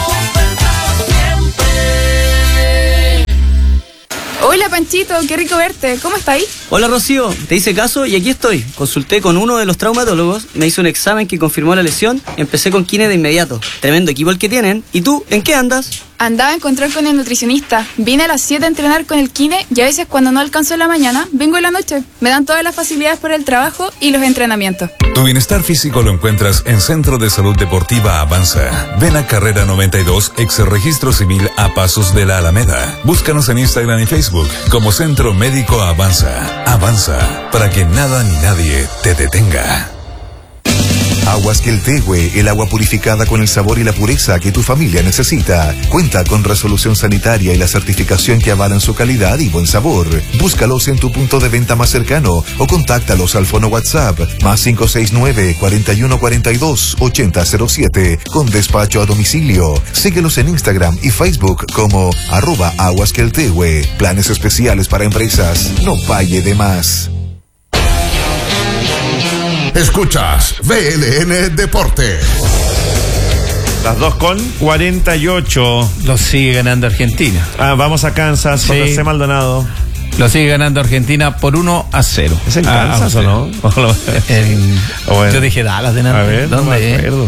Hola Panchito, qué rico verte. ¿Cómo está ahí? Hola Rocío, te hice caso y aquí estoy. Consulté con uno de los traumatólogos, me hizo un examen que confirmó la lesión y empecé con kine de inmediato. Tremendo equipo el que tienen. ¿Y tú, en qué andas? Andaba a encontrar con el nutricionista. Vine a las siete a entrenar con el kine y a veces cuando no alcanzo en la mañana, vengo en la noche. Me dan todas las facilidades por el trabajo y los entrenamientos. Tu bienestar físico lo encuentras en Centro de Salud Deportiva Avanza. Ven a Carrera noventa y dos, ex Registro Civil a pasos de la Alameda. Búscanos en Instagram y Facebook como Centro Médico Avanza. Avanza, para que nada ni nadie te detenga. Aguas Queltehue, el agua purificada con el sabor y la pureza que tu familia necesita. Cuenta con resolución sanitaria y la certificación que avalan su calidad y buen sabor. Búscalos en tu punto de venta más cercano o contáctalos al fono WhatsApp más cinco seis nueve, cuarenta y uno cuarenta y dos, ochenta cero siete con despacho a domicilio. Síguelos en Instagram y Facebook como arroba Aguas Queltehue. Planes especiales para empresas. No pague de más. Escuchas V L N Deporte. Las dos con cuarenta y ocho. Lo sigue ganando Argentina. Ah, vamos a Kansas, Sí. J C Maldonado. Lo sigue ganando Argentina por uno a cero. ¿Es en Ah, Kansas ah, o no? En- Bueno. Yo dije Dallas de nada. A ver, no ¿Dónde me es? acuerdo.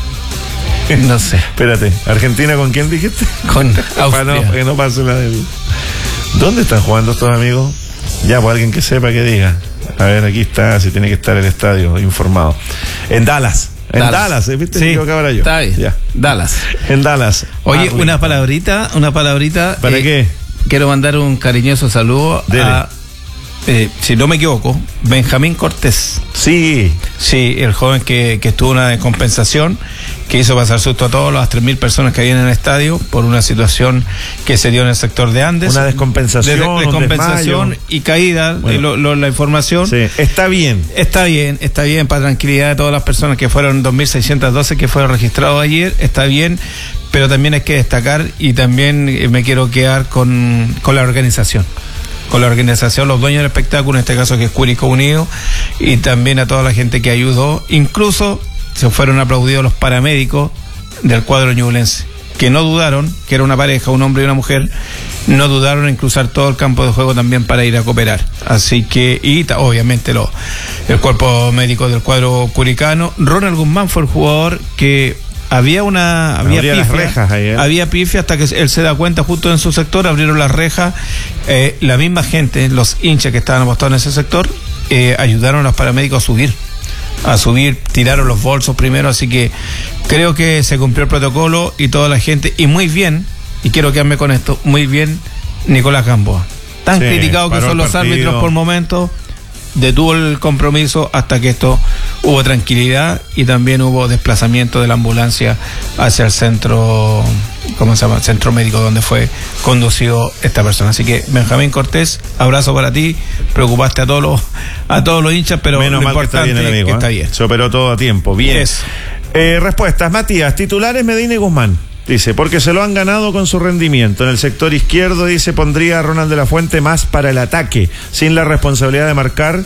No sé. Espérate, ¿Argentina con quién dijiste? Con Para no, Austria. que no pase la del... ¿Dónde están jugando estos amigos? Ya, pues alguien que sepa que diga. A ver, aquí está, si tiene que estar el estadio informado. En Dallas. En Dallas. Dallas, ¿eh? ¿Viste? Sí, Me equivocaba ahora yo. está bien. Ya. Dallas. En Dallas. Oye, Arlington. una palabrita, una palabrita. ¿Para eh, qué? Quiero mandar un cariñoso saludo Dele. a, eh, si no me equivoco, Benjamín Cortés. Sí. Sí, el joven que, que estuvo en una descompensación, que hizo pasar susto a todas las tres mil personas que habían en el estadio por una situación que se dio en el sector de Andes. Una descompensación, De- de- un descompensación desmayo. y caída, Bueno. eh, lo- lo- la información. Sí, está bien. Está bien, está bien para tranquilidad de todas las personas que fueron dos mil seiscientos doce que fueron registrados ayer, está bien, pero también hay que destacar y también eh, me quiero quedar con, con la organización. Con la organización, los dueños del espectáculo, en este caso que es Curicó Unido, y también a toda la gente que ayudó, incluso se fueron aplaudidos los paramédicos del cuadro ñublense, que no dudaron, que era una pareja, un hombre y una mujer, no dudaron en cruzar todo el campo de juego también para ir a cooperar. Así que, y ta- obviamente lo, el cuerpo médico del cuadro curicano. Ronald Guzmán fue el jugador que había una había Abría las rejas ahí, ¿eh? había pifia hasta que él se da cuenta justo en su sector, abrieron las rejas, eh, la misma gente, los hinchas que estaban apostados en ese sector, eh, ayudaron a los paramédicos a subir, a subir, tiraron los bolsos primero, así que creo que se cumplió el protocolo y toda la gente, y muy bien, y quiero quedarme con esto, muy bien Nicolás Gamboa, tan Sí, criticado que paró son el los partido. árbitros por momentos, detuvo el compromiso hasta que esto hubo tranquilidad y también hubo desplazamiento de la ambulancia hacia el centro, ¿cómo se llama? Centro médico donde fue conducido esta persona. Así que Benjamín Cortés, abrazo para ti, preocupaste a todos los, a todos los hinchas, pero Menos lo mal que está importante bien el amigo. es que está ¿eh? bien. Se operó todo a tiempo. Bien. Eso. Eh, respuestas, Matías, titulares Medina y Guzmán. Dice, porque se lo han ganado con su rendimiento. En el sector izquierdo, dice, pondría a Ronald de la Fuente más para el ataque, sin la responsabilidad de marcar,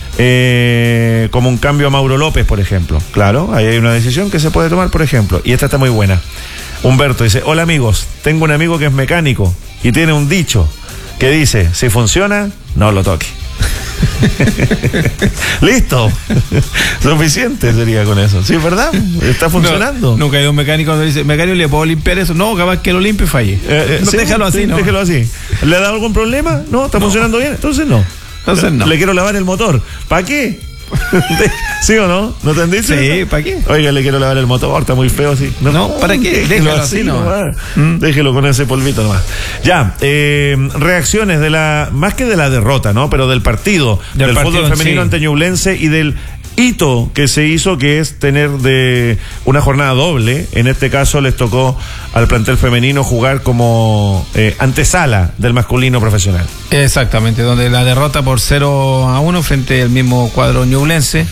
eh, como un cambio a Mauro López, por ejemplo. Claro, ahí hay una decisión que se puede tomar, por ejemplo. Y esta está muy buena. Humberto dice, hola amigos, tengo un amigo que es mecánico y tiene un dicho que dice, si funciona, no lo toque. Listo. Suficiente sería con eso. Sí, ¿verdad? Está funcionando. No, nunca hay un mecánico donde dice, mecánico, ¿le puedo limpiar eso? No, capaz que lo limpie y falle. Eh, eh, no, sí, déjalo así, sí, ¿no? Déjalo así. ¿Le ha dado algún problema? No, está No. funcionando bien. Entonces no. Entonces no. Le quiero lavar el motor. ¿Para qué? ¿Sí o no? ¿No te han dicho? Sí, ¿para qué? Oiga, le quiero lavar el motor, está muy feo así. No, no ¿para qué? Déjelo así nomás. ¿Mm? Déjelo con ese polvito nomás. Ya, eh, reacciones de la, más que de la derrota, ¿no? Pero del partido, del, del partido, fútbol femenino sí. ante Ñublense y del hito que se hizo, que es tener de una jornada doble. En este caso les tocó al plantel femenino jugar como eh, antesala del masculino profesional. Exactamente, donde la derrota por cero a uno frente al mismo cuadro ñublense,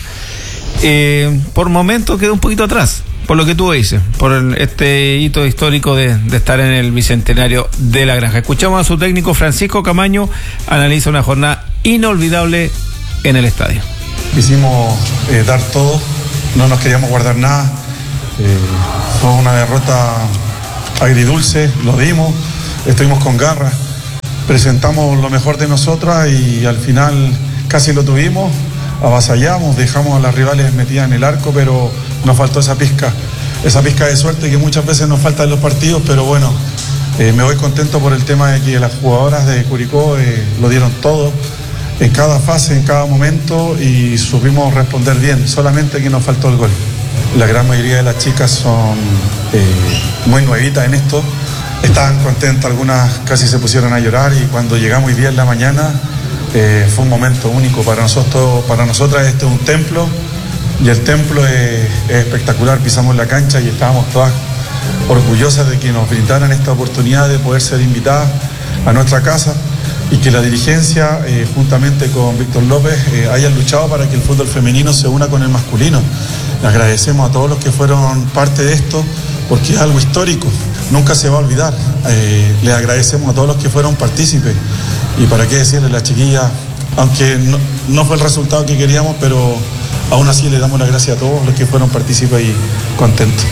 eh, por momento quedó un poquito atrás, por lo que tú dices, por el, este hito histórico de, de estar en el bicentenario de la Granja. Escuchamos a su técnico Francisco Camaño, analiza una jornada inolvidable en el estadio. Quisimos eh, dar todo, no nos queríamos guardar nada, eh, fue una derrota agridulce, lo dimos, estuvimos con garra, presentamos lo mejor de nosotras y al final casi lo tuvimos, avasallamos, dejamos a las rivales metidas en el arco, pero nos faltó esa pizca, esa pizca de suerte que muchas veces nos falta en los partidos, pero bueno, eh, me voy contento por el tema de que las jugadoras de Curicó eh, lo dieron todo, en cada fase, en cada momento, y supimos responder bien, solamente que nos faltó el gol. La gran mayoría de las chicas son eh, muy nuevitas en esto, estaban contentas, algunas casi se pusieron a llorar, y cuando llegamos hoy día en la mañana eh, fue un momento único para nosotros, para nosotras este es un templo, y el templo es, es espectacular, pisamos la cancha y estábamos todas orgullosas de que nos brindaran esta oportunidad de poder ser invitadas a nuestra casa, y que la dirigencia, eh, juntamente con Víctor López, eh, hayan luchado para que el fútbol femenino se una con el masculino. Le agradecemos a todos los que fueron parte de esto, porque es algo histórico, nunca se va a olvidar. Eh, le agradecemos a todos los que fueron partícipes, y para qué decirle, la chiquilla, aunque no, no fue el resultado que queríamos, pero aún así le damos las gracias a todos los que fueron partícipes y contentos.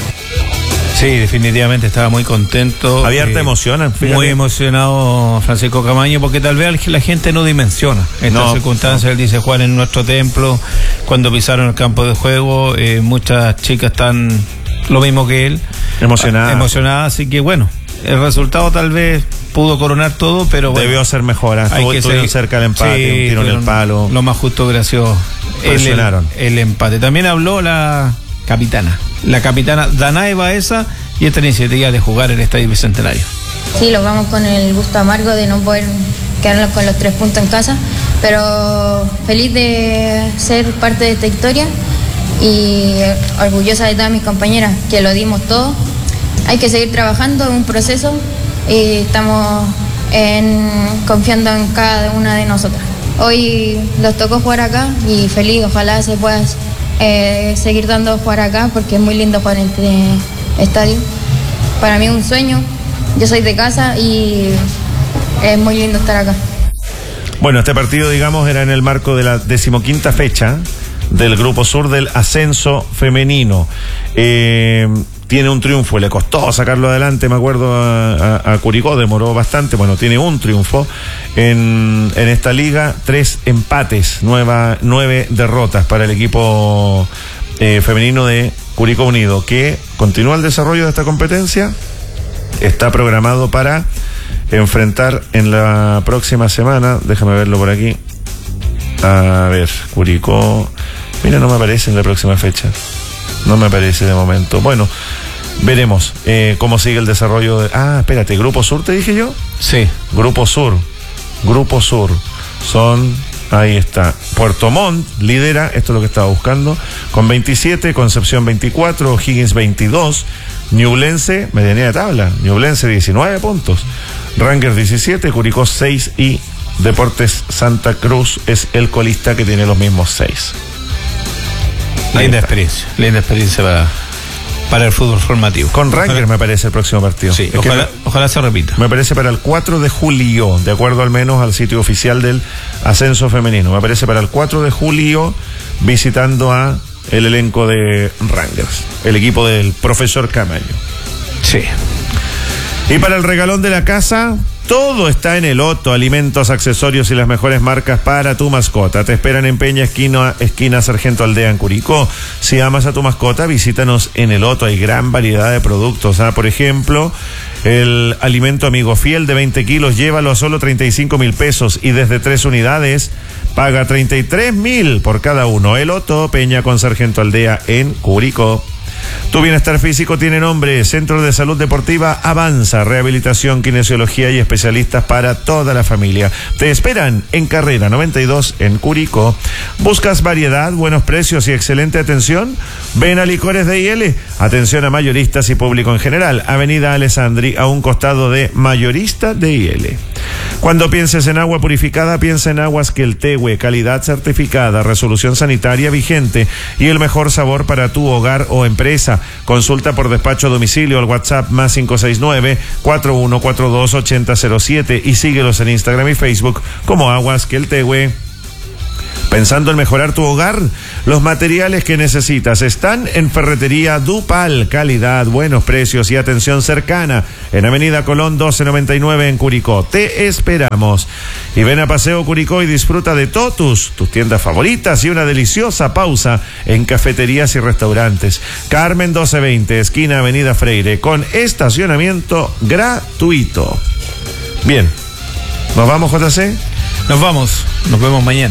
Sí, definitivamente estaba muy contento. Había harta eh, emoción. Fíjate. Muy emocionado Francisco Camaño, porque tal vez la gente no dimensiona estas no, circunstancias. No. Él dice jugar en nuestro templo, cuando pisaron el campo de juego, eh, muchas chicas están lo mismo que él. Emocionadas. Emocionadas, así que bueno, el resultado tal vez pudo coronar todo, pero bueno. Debió ser mejor, ¿eh? Hay que ser cerca del empate, sí, un tiro en el palo. Lo más justo hubiera sido el, el, el empate. También habló la capitana. La capitana Danae Baeza, y esta iniciativa de jugar en el Estadio Bicentenario. Sí, lo vamos con el gusto amargo de no poder quedarnos con los tres puntos en casa, pero feliz de ser parte de esta historia y orgullosa de todas mis compañeras que lo dimos todo. Hay que seguir trabajando, es un proceso y estamos en, confiando en cada una de nosotras. Hoy nos tocó jugar acá y feliz, ojalá se pueda Eh, seguir dando jugar acá, porque es muy lindo jugar en este estadio. Para mí es un sueño, yo soy de casa y es muy lindo estar acá. Bueno, este partido, digamos, era en el marco de la decimoquinta fecha del Grupo Sur del ascenso femenino. Eh, tiene un triunfo, le costó sacarlo adelante, me acuerdo, a, a, a Curicó, demoró bastante. Bueno, tiene un triunfo en, en esta liga, tres empates, nueva, nueve derrotas para el equipo eh, femenino de Curicó Unido, que continúa el desarrollo de esta competencia, está programado para enfrentar en la próxima semana, déjame verlo por aquí, a ver, Curicó, mira, no me aparece en la próxima fecha. No me aparece de momento. Bueno, veremos eh, cómo sigue el desarrollo de... Ah, espérate, Grupo Sur, ¿te dije yo? Sí. Grupo Sur. Grupo Sur. Son... Ahí está. Puerto Montt lidera, esto es lo que estaba buscando, con veintisiete, Concepción veinticuatro, O'Higgins veintidós, Ñublense, medianía de tabla, Ñublense diecinueve puntos, Rangers diecisiete, Curicó seis y Deportes Santa Cruz es el colista que tiene los mismos seis. Linda experiencia, linda experiencia para, para el fútbol formativo. Con Rangers me parece el próximo partido. Sí, ojalá, me, ojalá se repita. Me parece para el cuatro de julio, de acuerdo al menos al sitio oficial del ascenso femenino. Me parece para el cuatro de julio, visitando a el elenco de Rangers, el equipo del profesor Camaño. Sí. Y para el regalón de la casa, todo está en el Otto, alimentos, accesorios y las mejores marcas para tu mascota. Te esperan en Peña, esquina, esquina Sargento Aldea en Curicó. Si amas a tu mascota, visítanos en el Otto. Hay gran variedad de productos. ¿Ah? Por ejemplo, el alimento Amigo Fiel de veinte kilos, llévalo a solo treinta y cinco mil pesos y desde tres unidades, paga treinta y tres mil por cada uno. El Otto, Peña con Sargento Aldea en Curicó. Tu bienestar físico tiene nombre. Centro de Salud Deportiva Avanza. Rehabilitación, kinesiología y especialistas para toda la familia. Te esperan en Carrera noventa y dos en Curicó. ¿Buscas variedad, buenos precios y excelente atención? Ven a Licores de I L. Atención a mayoristas y público en general. Avenida Alessandri, a un costado de Mayorista de I L. Cuando pienses en agua purificada, piensa en Aguas Queltehue. Calidad certificada, resolución sanitaria vigente y el mejor sabor para tu hogar o empresa. Consulta por despacho a domicilio al WhatsApp más cinco seis nueve, cuatro uno cuatro dos, ocho cero cero siete y síguelos en Instagram y Facebook como Aguas Queltehue. Pensando en mejorar tu hogar, los materiales que necesitas están en Ferretería Dupal. Calidad, buenos precios y atención cercana en Avenida Colón doce noventa y nueve en Curicó. Te esperamos. Y ven a Paseo Curicó y disfruta de Totus, tus tiendas favoritas y una deliciosa pausa en cafeterías y restaurantes. Carmen doce veinte, esquina Avenida Freire, con estacionamiento gratuito. Bien, ¿nos vamos, J C? Nos vamos, nos vemos mañana.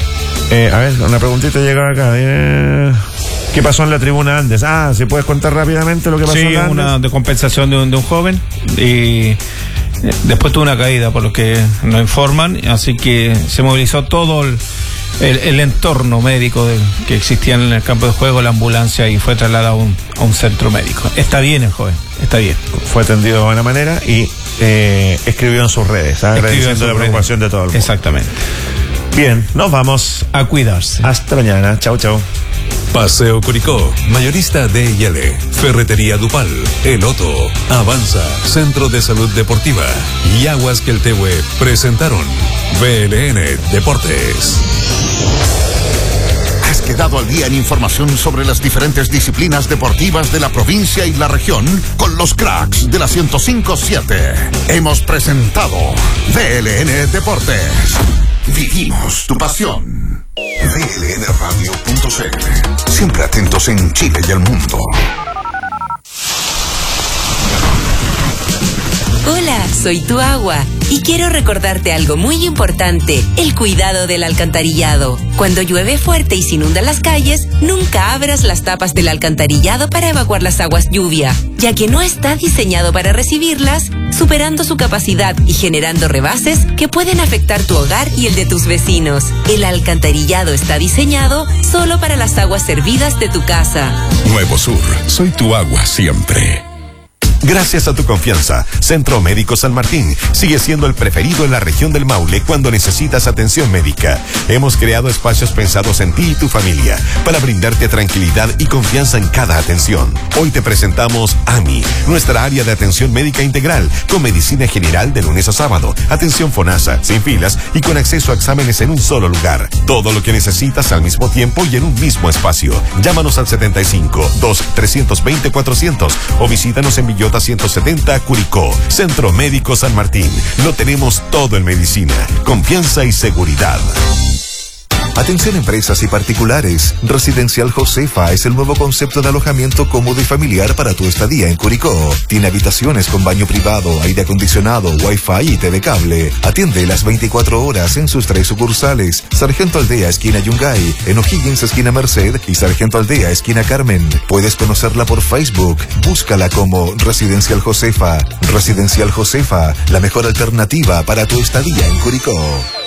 Eh, a ver, una preguntita llega acá. Eh, ¿Qué pasó en la tribuna Andes? Ah, ¿se puedes contar rápidamente lo que pasó sí, en la Andes? Una descompensación de un, de un joven y después tuvo una caída, por lo que nos informan, así que se movilizó todo el, el, el entorno médico de, que existía en el campo de juego, la ambulancia, y fue trasladado a un, a un centro médico. Está bien el joven, está bien. Fue atendido de buena manera y eh, escribió en sus redes, ¿eh? agradeciendo la preocupación de todo el mundo. Exactamente. Bien, nos vamos a cuidarse. Hasta mañana. Chau, chau. Paseo Curicó, mayorista D y L, Ferretería Dupal, El Otto, Avanza, Centro de Salud Deportiva y Aguas Queltehue presentaron B L N Deportes. Has quedado al día en información sobre las diferentes disciplinas deportivas de la provincia y la región con los cracks de la ciento cinco siete. Hemos presentado B L N Deportes. Vivimos tu pasión. B L N radio punto c l. Siempre atentos en Chile y el mundo. Hola, soy tu agua y quiero recordarte algo muy importante, el cuidado del alcantarillado. Cuando llueve fuerte y se inundan las calles, nunca abras las tapas del alcantarillado para evacuar las aguas lluvia, ya que no está diseñado para recibirlas, superando su capacidad y generando rebases que pueden afectar tu hogar y el de tus vecinos. El alcantarillado está diseñado solo para las aguas servidas de tu casa. Nuevo Sur, soy tu agua siempre. Gracias a tu confianza, Centro Médico San Martín sigue siendo el preferido en la región del Maule cuando necesitas atención médica. Hemos creado espacios pensados en ti y tu familia para brindarte tranquilidad y confianza en cada atención. Hoy te presentamos A M I, nuestra área de atención médica integral, con medicina general de lunes a sábado, atención FONASA, sin filas y con acceso a exámenes en un solo lugar. Todo lo que necesitas al mismo tiempo y en un mismo espacio. Llámanos al setenta y cinco, dos, trescientos veinte, cuatrocientos o visítanos en Villota ciento setenta, Curicó. Centro Médico San Martín. Lo tenemos todo en medicina, confianza y seguridad. Atención empresas y particulares. Residencial Josefa es el nuevo concepto de alojamiento cómodo y familiar para tu estadía en Curicó. Tiene habitaciones con baño privado, aire acondicionado, wifi y T V cable. Atiende las veinticuatro horas en sus tres sucursales. Sargento Aldea, esquina Yungay, en O'Higgins, esquina Merced, y Sargento Aldea, esquina Carmen. Puedes conocerla por Facebook. Búscala como Residencial Josefa. Residencial Josefa, la mejor alternativa para tu estadía en Curicó.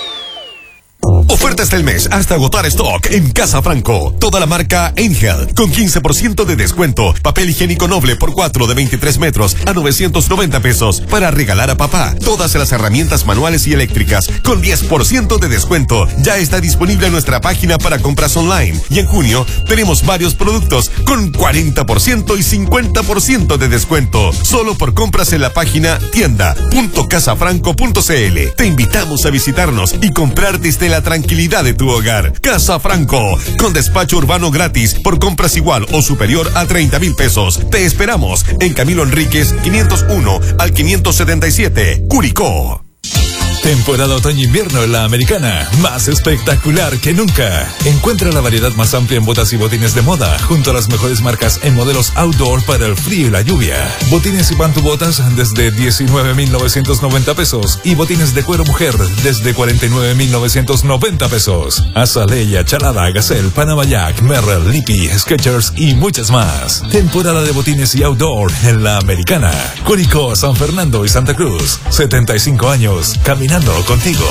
Ofertas del mes hasta agotar stock en Casa Franco. Toda la marca Angel con quince por ciento de descuento. Papel higiénico Noble por cuatro de veintitrés metros a novecientos noventa pesos para regalar a papá. Todas las herramientas manuales y eléctricas con diez por ciento de descuento. Ya está disponible en nuestra página para compras online. Y en junio tenemos varios productos con cuarenta por ciento y cincuenta por ciento de descuento. Solo por compras en la página tienda punto casafranco punto c l. Te invitamos a visitarnos y comprar desde la tranquilidad de tu hogar. Casa Franco, con despacho urbano gratis por compras igual o superior a treinta mil pesos. Te esperamos en Camilo Enríquez quinientos uno al quinientos setenta y siete, Curicó. Temporada otoño-invierno en La Americana, más espectacular que nunca. Encuentra la variedad más amplia en botas y botines de moda, junto a las mejores marcas en modelos outdoor para el frío y la lluvia. Botines y pantubotas desde diecinueve mil novecientos noventa pesos y botines de cuero mujer desde cuarenta y nueve mil novecientos noventa pesos. Azalea, Chalada, Gazelle, Panama Jack, Merrell, Lippy, Skechers y muchas más. Temporada de botines y outdoor en La Americana. Curicó, San Fernando y Santa Cruz. setenta y cinco años caminando contigo.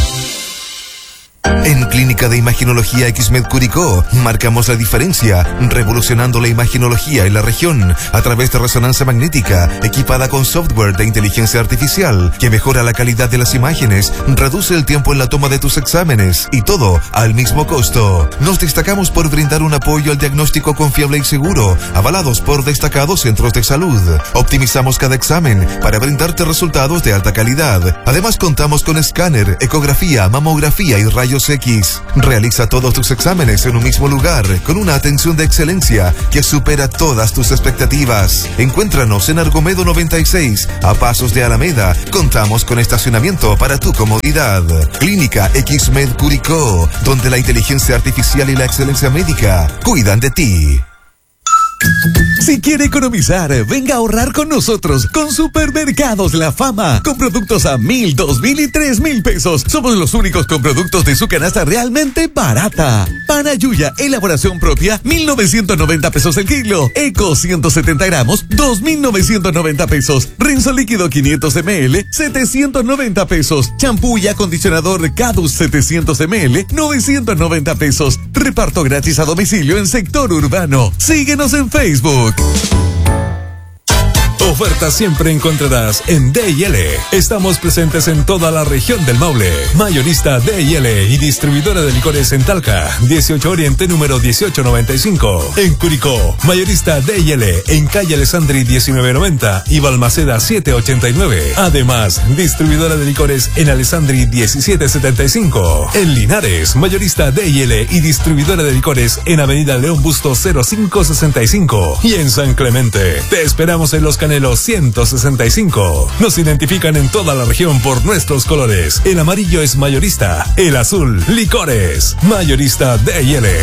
En Clínica de Imaginología X-Med Curicó marcamos la diferencia, revolucionando la imaginología en la región a través de resonancia magnética equipada con software de inteligencia artificial que mejora la calidad de las imágenes, reduce el tiempo en la toma de tus exámenes y todo al mismo costo. Nos destacamos por brindar un apoyo al diagnóstico confiable y seguro, avalados por destacados centros de salud. Optimizamos cada examen para brindarte resultados de alta calidad. Además contamos con escáner, ecografía, mamografía y rayos X. Realiza todos tus exámenes en un mismo lugar con una atención de excelencia que supera todas tus expectativas. Encuéntranos en Argomedo noventa y seis, a pasos de Alameda. Contamos con estacionamiento para tu comodidad. Clínica X-Med Curicó, donde la inteligencia artificial y la excelencia médica cuidan de ti. Si quiere economizar, venga a ahorrar con nosotros con Supermercados La Fama, con productos a mil, dos mil y tres mil pesos. Somos los únicos con productos de su canasta realmente barata. Pana Yuya, elaboración propia, mil novecientos noventa pesos el kilo. Eco ciento setenta gramos, dos mil novecientos noventa pesos. Rinzo líquido quinientos mililitros, setecientos noventa pesos. Champú y acondicionador Cadus setecientos mililitros, novecientos noventa pesos. Reparto gratis a domicilio en sector urbano. Síguenos en Facebook. Ofertas siempre encontrarás en D y L. Estamos presentes en toda la región del Maule. Mayorista D y L y distribuidora de licores en Talca, dieciocho Oriente número dieciocho noventa y cinco. En Curicó, mayorista D y L en calle Alessandri diecinueve noventa y Balmaceda siete ochenta y nueve. Además, distribuidora de licores en Alessandri diecisiete setenta y cinco. En Linares, mayorista D y L y distribuidora de licores en Avenida León Busto cero cinco sesenta y cinco. Y en San Clemente, te esperamos en Los Canelos ciento sesenta y cinco. Nos identifican en toda la región por nuestros colores. El amarillo es mayorista, el azul, licores. Mayorista D y L.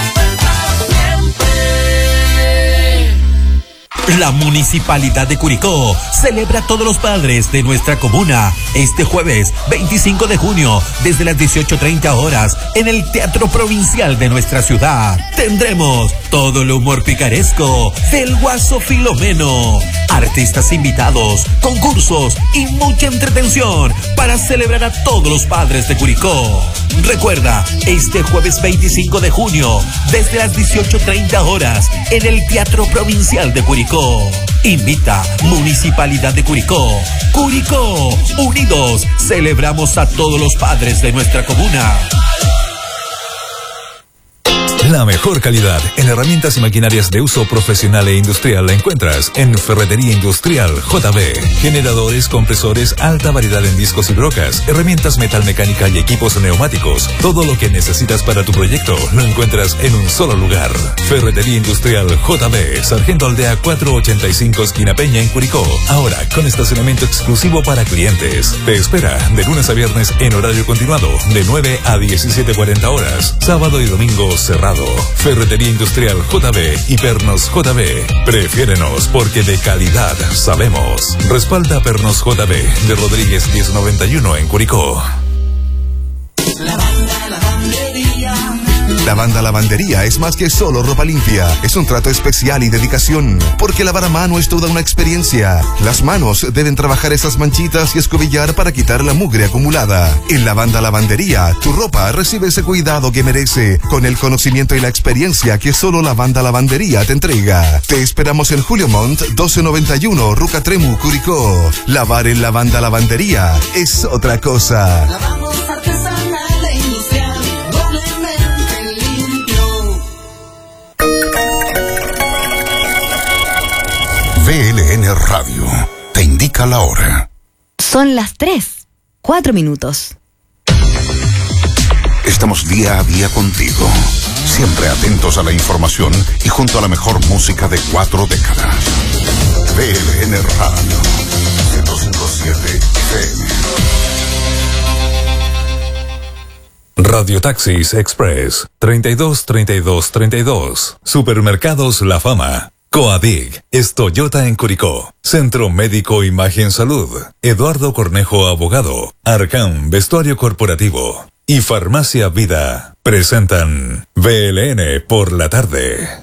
La Municipalidad de Curicó celebra a todos los padres de nuestra comuna este jueves veinticinco de junio desde las dieciocho treinta horas en el Teatro Provincial de nuestra ciudad. Tendremos todo el humor picaresco del Guaso Filomeno, artistas invitados, concursos y mucha entretención para celebrar a todos los padres de Curicó. Recuerda, este jueves veinticinco de junio desde las dieciocho treinta horas en el Teatro Provincial de Curicó. Invita Municipalidad de Curicó. Curicó, unidos, celebramos a todos los padres de nuestra comuna. La mejor calidad en herramientas y maquinarias de uso profesional e industrial la encuentras en Ferretería Industrial J B. Generadores, compresores, alta variedad en discos y brocas, herramientas metalmecánica y equipos neumáticos. Todo lo que necesitas para tu proyecto lo encuentras en un solo lugar. Ferretería Industrial J B, Sargento Aldea cuatrocientos ochenta y cinco, esquina Peña en Curicó. Ahora con estacionamiento exclusivo para clientes. Te espera de lunes a viernes en horario continuado de nueve a diecisiete cuarenta horas. Sábado y domingo cerrado. Ferretería Industrial J B y Pernos J B. Prefiérenos porque de calidad sabemos. Respalda Pernos J B de Rodríguez diez noventa y uno en Curicó. La banda lavandería. La banda lavandería es más que solo ropa limpia. Es un trato especial y dedicación. Porque lavar a mano es toda una experiencia. Las manos deben trabajar esas manchitas y escobillar para quitar la mugre acumulada. En la banda lavandería, tu ropa recibe ese cuidado que merece. Con el conocimiento y la experiencia que solo la banda lavandería te entrega. Te esperamos en Julio Montt, doce noventa y uno, Rucatremu, Curicó. Lavar en la banda lavandería es otra cosa. Lavamos artesanal e industrial, doblemente limpio. V L N Radio te indica la hora. Son las tres, cuatro minutos. Estamos día a día contigo, siempre atentos a la información y junto a la mejor música de cuatro décadas. V L N Radio ciento cinco punto siete F M. Radio Taxis Express treinta y dos treinta y dos treinta y dos. Supermercados La Fama. Coadig es Toyota en Curicó. Centro Médico Imagen Salud. Eduardo Cornejo Abogado. Arcam Vestuario Corporativo. Y Farmacia Vida presentan V L N por la tarde.